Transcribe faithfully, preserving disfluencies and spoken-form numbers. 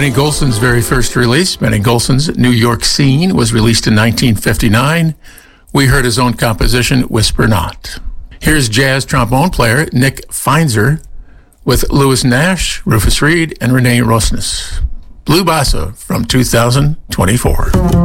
Benny Golson's very first release, Benny Golson's New York Scene, was released in nineteen fifty-nine. We heard his own composition, Whisper Not. Here's jazz trombone player Nick Feinzer with Louis Nash, Rufus Reid, and Renee Rosnes. Blue Bossa from two thousand twenty-four.